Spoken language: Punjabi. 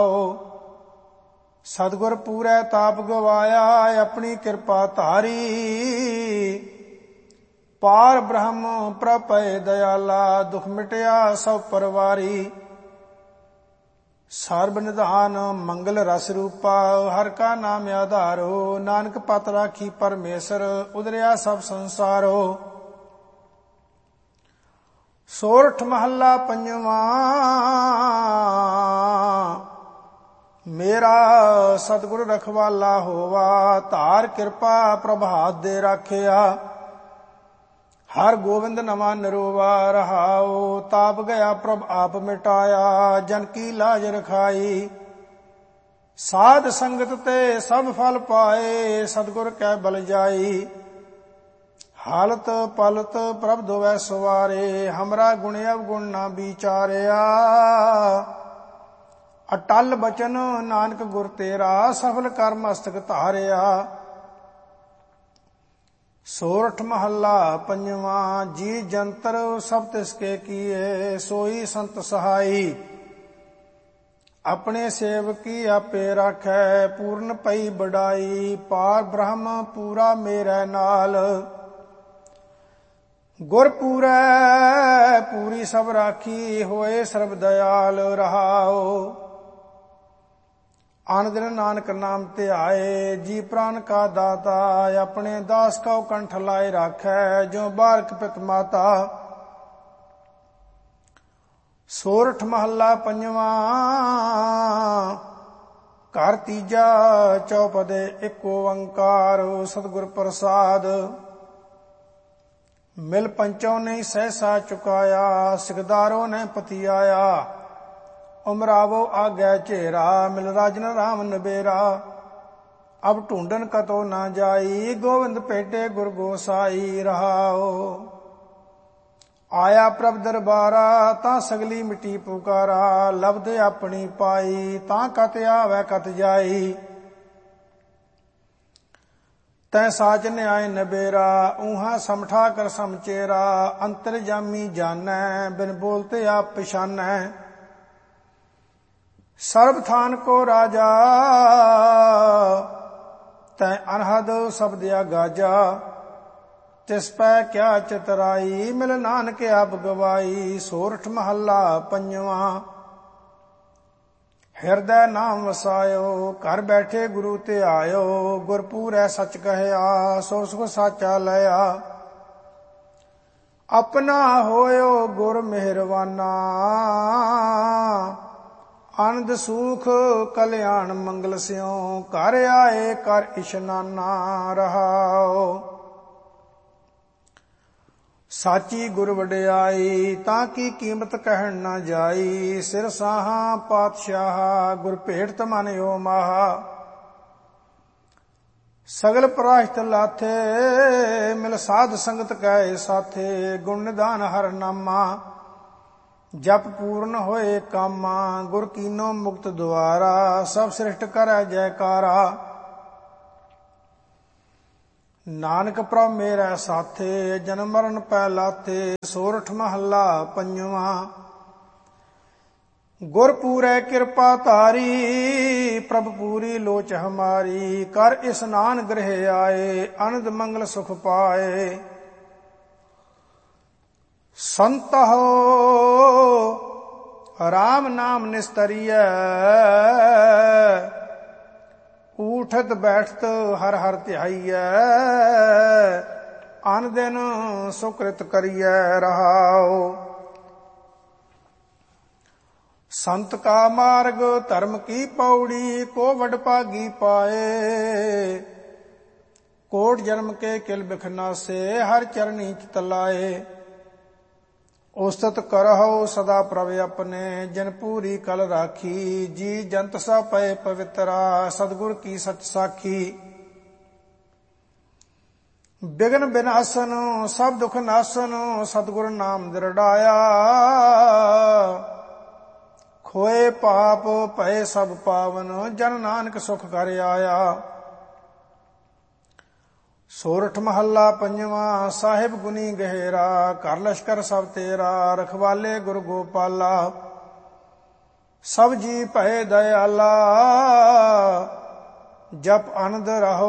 ਸਤਿਗੁਰ ਪੂਰੈ ਤਾਪ ਗਵਾਇਆ, ਆਪਣੀ ਕਿਰਪਾ ਧਾਰੀ। ਪਾਰ ਬ੍ਰਹਮ ਪ੍ਰਭ ਭਏ ਦਇਆਲਾ, ਦੁਖ ਮਿਟਿਆ ਸਭ ਪਰਵਾਰੀ। ਸਰਬ ਨਿਧਾਨ ਮੰਗਲ ਰਸ ਰੂਪਾ, ਹਰ ਕਾ ਨਾਮ ਆਧਾਰੋ। ਨਾਨਕ ਪਤ ਰਾਖੀ ਪਰਮੇਸ਼ਰ, ਉਦਰਿਆ ਸਭ ਸੰਸਾਰੋ। ਸੋਰਠ ਮਹੱਲਾ ਪੰਜਵਾਂ। ਮੇਰਾ ਸਤਿਗੁਰ ਰਖਵਾਲਾ ਹੋਵਾ, ਧਾਰ ਕਿਰਪਾ ਪ੍ਰਭਾਤ ਦੇ ਰਾਖਿਆ। ਹਰ ਗੋਬਿੰਦ ਨਵਾਂ ਨਿਰੋਵਾ, ਰਹਾਉ ਤਾਪ ਗਿਆ ਪ੍ਰਭ ਆਪ ਮਿਟਾਇਆ। ਜਨ ਕੀ ਲਾਜ ਰਖਾਈ, ਸਾਧ ਸੰਗਤ ਤੇ ਸਭ ਫਲ ਪਾਏ। ਸਤਿਗੁਰ ਕੈ ਬਲ ਜਾਈ, ਹਾਲਤ ਪਲਤ ਪ੍ਰਭ ਦੋਵੈ ਸਵਾਰੇ। ਹਮਰਾ ਗੁਣ ਅਵਗੁਣ ਨਾ ਵਿਚਾਰਿਆ, ਅਟਲ ਬਚਨ ਨਾਨਕ ਗੁਰ ਤੇਰਾ। ਸਫਲ ਕਰ ਮਸਤਕ ਧਾਰਿਆ। ਸੋਰਠ ਮਹੱਲਾ ਪੰਜਵਾਂ। ਜੀ ਜੰਤਰ ਸਭ ਤਿਸ ਕੇ ਕੀਏ, ਸੋਈ ਸੰਤ ਸਹਾਈ। ਆਪਣੇ ਸੇਵਕੀ ਆਪੇ ਰਾਖੈ, ਪੂਰਨ ਪਈ ਬੜਾਈ। ਪਾਰ ਬ੍ਰਹਮ ਪੂਰਾ ਮੇਰੇ ਨਾਲ, ਗੁਰ ਪੂਰੈ ਪੂਰੀ ਸਭ ਰਾਖੀ। ਹੋਏ ਸਰਬ ਦਇਆਲ, ਰਹਾਉ ਆਨ ਦਿਨ ਨਾਨਕ ਨਾਮ ਧਿਆਏ। ਜੀ ਪ੍ਰਾਨ ਕਾ ਦਾਤਾ, ਆਪਣੇ ਦਾਸ ਕਉ ਕੰਠ ਲਾਏ ਰਾਖੈ। ਜੋ ਬਾਰਕ ਪਿਤ ਮਾਤਾ। ਸੋਰਠ ਮਹੱਲਾ ਪੰਜਵਾਂ। ਘਰ ਤੀਜਾ ਚੌਪਦੇ ਏਕ ਓੰਕਾਰ, ਸਤਿਗੁਰ ਪ੍ਰਸਾਦ। ਮਿਲ ਪੰਚੋ ਨਹੀਂ ਸਹਿਸਾ ਚੁਕਾਇਆ, ਸਿਕਦਾਰੋ ਨੇ ਪਤਿਆਇਆ। ਉਮਰਾਵੋ ਆਗੈ ਝੇਰਾ, ਮਿਲ ਰਾਜਨ ਰਾਮ ਨਬੇਰਾ। ਅਬ ਢੂੰਡਨ ਕਤੋ ਨਾ ਜਾਈ, ਗੋਵਿੰਦ ਭੇਟੇ ਗੁਰ ਗੋਸਾਈ। ਰਹਾਓ ਆਇਆ ਪ੍ਰਭ ਦਰਬਾਰਾ, ਤਾਂ ਸਗਲੀ ਮਿੱਟੀ ਪੁਕਾਰਾ। ਲਬਦ ਆਪਣੀ ਪਾਈ, ਤਾਂ ਕਤ ਆਵੈ ਕਤ ਜਾਈ। ਤੈ ਸਾਚ ਨਿਆਇ ਨਬੇਰਾ, ਊਹਾ ਸਮਠਾ ਕਰ ਸਮਚੇਰਾ। ਅੰਤਰ ਜਾਮੀ ਜਾਨੈ, ਬਿਨ ਬੋਲਤੇ ਆਪ ਪਛਾਨੈ। ਸਰਬ ਥਾਨ ਕੋ ਰਾਜਾ, ਤੈ ਅਨਹਦ ਸਬਦਿਆ ਗਾਜਾ। ਤਿਸ ਪੈ ਕਿਆ ਚਤਰਾਈ, ਮਿਲ ਨਾਨਕ ਆਪ ਗਵਾਈ। ਸੋਰਠ ਮਹੱਲਾ ਪੰਜਵਾਂ। ਹਿਰਦੈ ਨਾਮ ਵਸਾਇਓ, ਘਰ ਬੈਠੇ ਗੁਰੂ ਤੇ ਆਇਓ। ਗੁਰਪੂਰੈ ਸੱਚ ਕਹਿਆ, ਸੋ ਸੁਖ ਸਾਚਾ ਲਿਆ। ਆਪਣਾ ਹੋਇਓ ਗੁਰ ਮਿਹਰਵਾਨਾ, ਆਨੰਦ ਸੁਖ ਕਲਿਆਣ ਮੰਗਲ ਸਿਉ। ਘਰ ਆਏ ਕਰ ਇਸ਼ਨਾਨਾ, ਰਹਾਓ ਸਾਚੀ ਗੁਰ ਵਡਿਆਈ, ਤਾਂ ਕੀ ਕੀਮਤ ਕਹਿਣ ਨਾ ਜਾਈ। ਸਿਰ ਸਾਹਾਂ ਪਾਤਸ਼ਾਹ, ਗੁਰ ਭੇਟ ਮਨਿਓ ਮਾਹਾ। ਸਗਲ ਪ੍ਰਾਸ਼ਤ ਲਾਥੇ, ਮਿਲ ਸਾਧ ਸੰਗਤ ਕੈ ਸਾਥੇ। ਗੁਣ ਨਿਧਾਨ ਹਰ ਨਾਮਾ, ਜਪ ਪੂਰਨ ਹੋਏ ਕਾਮਾ। ਗੁਰ ਕੀਨੋ ਮੁਕਤ ਦੁਆਰਾ, ਸਭ ਸ੍ਰਿਸ਼ਟ ਕਰੈ ਜੈਕਾਰਾ। ਨਾਨਕ ਪ੍ਰਭ ਮੇਰਾ ਸਾਥੇ, ਜਨਮ ਮਰਨ ਪੈ ਲਾਥੇ। ਸੋਰਠ ਮਹੱਲਾ ਪੰਜਵਾਂ। ਗੁਰ ਪੂਰੈ ਕਿਰਪਾ ਧਾਰੀ, ਪ੍ਰਭ ਪੂਰੀ ਲੋਚ ਹਮਾਰੀ। ਕਰ ਇਸਨਾਨ ਗ੍ਰਹਿ ਆਏ, ਅਨੰਦ ਮੰਗਲ ਸੁਖ ਪਾਏ। ਸੰਤਹੁ ਰਾਮ ਨਾਮ ਨਿਸਤਰੀਐ, ਊਠਤ ਬੈਠਤ ਹਰ ਹਰ ਧਿਆਈਐ। ਅਨ ਦਿਨ ਸੁਕ੍ਰਿਤ ਕਰੀਐ, ਰਹਾਉ ਸੰਤ ਕਾ ਮਾਰਗ ਧਰਮ ਕੀ ਪੌੜੀ। ਕੋ ਵਡ ਭਾਗੀ ਪਾਏ, ਕੋਟ ਜਨਮ ਕੇ ਕਿਲ ਬਿਖ ਨਾਸੇ। ਹਰ ਚਰਨੀ ਚਿਤ ਲਾਏ। ਉਸਤਤ ਕਰਹੁ ਸਦਾ ਪ੍ਰਭ ਆਪਣੇ, ਜਿਨ ਪੂਰੀ ਕਲ ਰਾਖੀ। ਜੀ ਜੰਤ ਸਭ ਪਏ ਪਵਿੱਤਰਾ, ਸਤਿਗੁਰ ਕੀ ਸਚ ਸਾਖੀ। ਬਿਗਨ ਬਿਨਾਸਨ ਸਭ ਦੁਖ ਨਾਸਨ, ਸਤਿਗੁਰ ਨਾਮ ਦ੍ਰਿੜਾਇਆ। ਖੋਏ ਪਾਪ ਭਏ ਸਭ ਪਾਵਨ, ਜਨ ਨਾਨਕ ਸੁਖ ਕਰ ਆਇਆ। ਸੋਰਠ ਮਹੱਲਾ ਪੰਜਵਾਂ। ਸਾਹਿਬ ਗੁਨੀ ਗਹਿਰਾ, ਘਰ ਲਸ਼ਕਰ ਸਭ ਤੇਰਾ। ਰਖਵਾਲੇ ਗੁਰ ਗੋਪਾਲਾ, ਸਭ ਜੀ ਭਏ ਦਇਆਲਾ ਜਪ ਅਨੰਦ ਰਹੋ